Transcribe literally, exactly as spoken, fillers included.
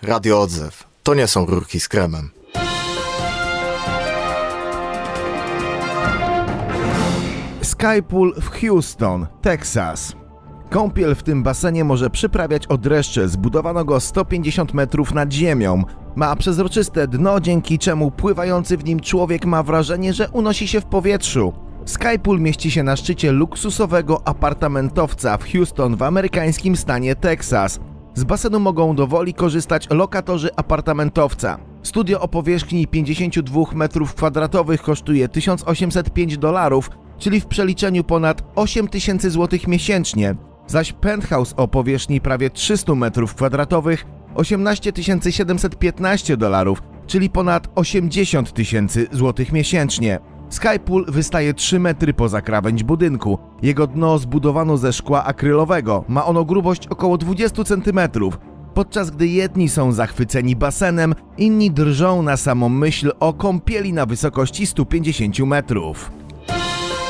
Radio Odzew. To nie są rurki z kremem. Sky Pool w Houston, Teksas. Kąpiel w tym basenie może przyprawiać o dreszcze, zbudowano go sto pięćdziesiąt metrów nad ziemią. Ma przezroczyste dno, dzięki czemu pływający w nim człowiek ma wrażenie, że unosi się w powietrzu. Sky Pool mieści się na szczycie luksusowego apartamentowca w Houston w amerykańskim stanie Teksas. Z basenu mogą dowoli korzystać lokatorzy apartamentowca. Studio o powierzchni pięćdziesiąt dwa metrów kwadratowych kosztuje tysiąc osiemset pięć dolarów, czyli w przeliczeniu ponad osiem tysięcy złotych miesięcznie, zaś penthouse o powierzchni prawie trzysta metrów kwadratowych osiemnaście tysięcy siedemset piętnaście dolarów, czyli ponad osiemdziesiąt tysięcy złotych miesięcznie. Sky Pool wystaje trzy metry poza krawędź budynku. Jego dno zbudowano ze szkła akrylowego, ma ono grubość około dwadzieścia centymetrów. Podczas gdy jedni są zachwyceni basenem, inni drżą na samą myśl o kąpieli na wysokości stu pięćdziesięciu metrów.